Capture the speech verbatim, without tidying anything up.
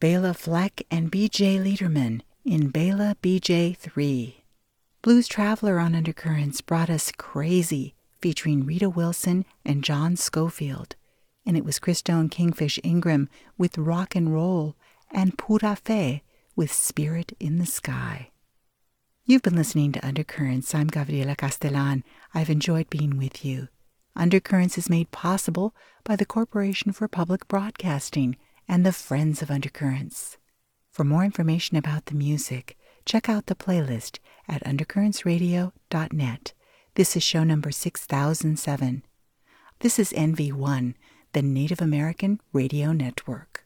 Bela Fleck and B J Liederman in Bela B J three. Blues Traveler on Undercurrents brought us Crazy, featuring Rita Wilson and John Schofield. And it was Christone Kingfish Ingram with Rock and Roll and Pura Fe with Spirit in the Sky. You've been listening to Undercurrents. I'm Gabriela Castellan. I've enjoyed being with you. Undercurrents is made possible by the Corporation for Public Broadcasting and the Friends of Undercurrents. For more information about the music, check out the playlist at undercurrents radio dot net. This is show number six thousand seven. This is N V one, the Native American Radio Network.